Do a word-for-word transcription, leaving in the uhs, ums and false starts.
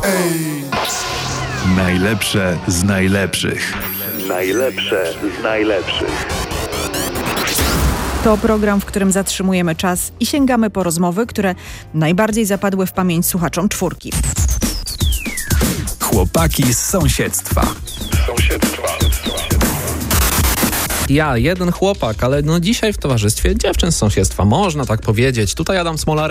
Ej. Najlepsze z najlepszych. Najlepsze z najlepszych. To program, w którym zatrzymujemy czas i sięgamy po rozmowy, które najbardziej zapadły w pamięć słuchaczom czwórki. Chłopaki z sąsiedztwa. Sąsiedztwa. Ja, jeden chłopak, ale no dzisiaj w towarzystwie dziewczyn z sąsiedztwa, można tak powiedzieć. Tutaj Adam Smolarek.